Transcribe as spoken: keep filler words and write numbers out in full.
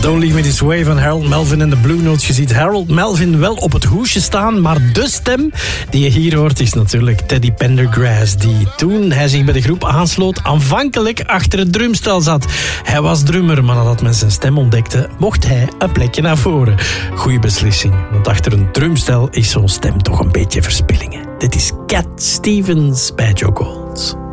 Don't Leave Me This Way van Harold Melvin en de Blue Notes. Je ziet Harold Melvin wel op het hoesje staan, maar de stem die je hier hoort is natuurlijk Teddy Pendergrass, die toen hij zich bij de groep aansloot aanvankelijk achter het drumstel zat. Hij was drummer, maar nadat men zijn stem ontdekte, mocht hij een plekje naar voren. Goeie beslissing, want achter een drumstel is zo'n stem toch een beetje verspillingen. Dit is Cat Stevens bij Joe Gold.